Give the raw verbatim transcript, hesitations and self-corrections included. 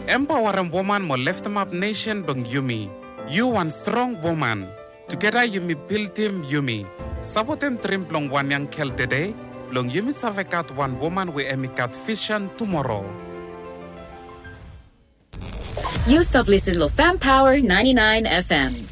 Empowering woman mo left map nation bang Yumi. You one strong woman. Together Yumi build team Yumi. Sabotem trim plong one yang kel today. Plong Yumi savekat one woman we emikat vision tomorrow. You stop listening to Fam Power ninety-nine F M.